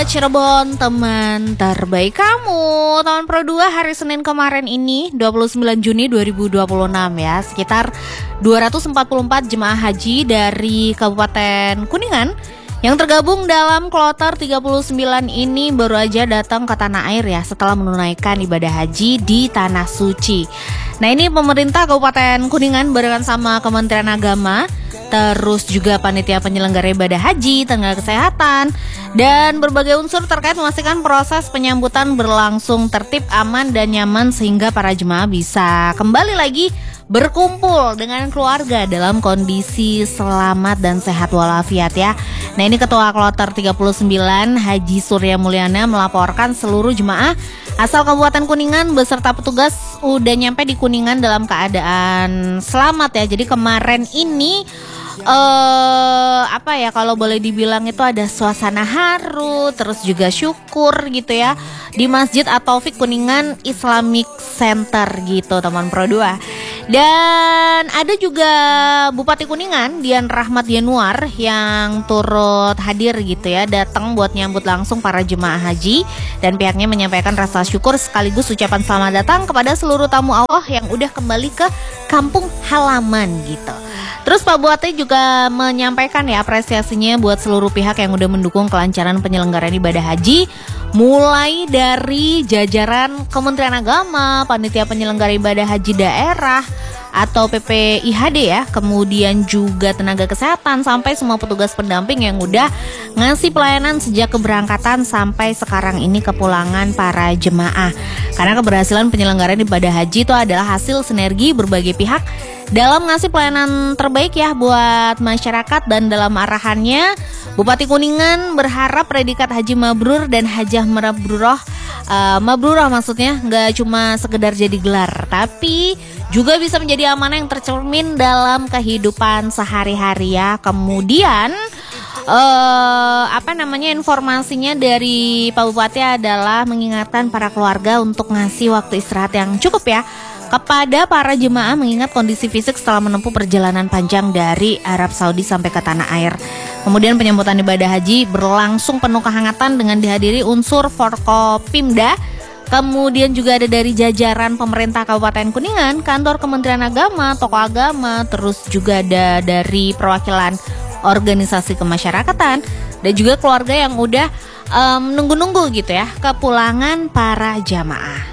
Cirebon, teman terbaik kamu. Tahun Pro 2 hari Senin kemarin ini 29 Juni 2026 ya. Sekitar 244 jemaah haji dari Kabupaten Kuningan yang tergabung dalam kloter 39 ini baru aja datang ke tanah air ya setelah menunaikan ibadah haji di Tanah Suci. Nah, ini pemerintah Kabupaten Kuningan barengan sama Kementerian Agama, terus juga panitia penyelenggara ibadah haji, tenaga kesehatan, dan berbagai unsur terkait memastikan proses penyambutan berlangsung tertib, aman, dan nyaman sehingga para jemaah bisa kembali lagi berkumpul dengan keluarga dalam kondisi selamat dan sehat walafiat ya. Nah, ini Ketua Kloter 39 Haji Surya Mulyana melaporkan seluruh jemaah asal Kabupaten Kuningan beserta petugas udah nyampe di Kuningan dalam keadaan selamat ya. Jadi kemarin ini kalau boleh dibilang itu ada suasana haru, terus juga syukur gitu ya di Masjid At-Taufik Kuningan Islamic Center gitu teman Pro 2. Dan ada juga Bupati Kuningan Dian Rahmat Yanuar yang turut hadir gitu ya, datang buat nyambut langsung para jemaah haji, dan pihaknya menyampaikan rasa syukur sekaligus ucapan selamat datang kepada seluruh tamu Allah yang udah kembali ke kampung halaman gitu. Terus Pak Bupati juga menyampaikan ya apresiasinya buat seluruh pihak yang udah mendukung kelancaran penyelenggaraan ibadah haji, mulai dari jajaran Kementerian Agama, panitia penyelenggara ibadah haji daerah atau PPIHD ya, kemudian juga tenaga kesehatan sampai semua petugas pendamping yang udah ngasih pelayanan sejak keberangkatan sampai sekarang ini kepulangan para jemaah. Karena keberhasilan penyelenggaraan ibadah haji itu adalah hasil sinergi berbagai pihak dalam ngasih pelayanan terbaik ya buat masyarakat, dan dalam arahannya Bupati Kuningan berharap predikat Haji Mabrur dan Hajah Mabrurah maksudnya nggak cuma sekedar jadi gelar, tapi juga bisa menjadi amanah yang tercermin dalam kehidupan sehari-hari ya. Kemudian informasinya dari Pak Bupati adalah mengingatkan para keluarga untuk ngasih waktu istirahat yang cukup ya kepada para jemaah, mengingat kondisi fisik setelah menempuh perjalanan panjang dari Arab Saudi sampai ke tanah air. Kemudian penyambutan ibadah haji berlangsung penuh kehangatan dengan dihadiri unsur Forkopimda. Kemudian juga ada dari jajaran pemerintah Kabupaten Kuningan, kantor Kementerian Agama, tokoh agama, terus juga ada dari perwakilan organisasi kemasyarakatan, dan juga keluarga yang udah nunggu-nunggu gitu ya kepulangan para jamaah.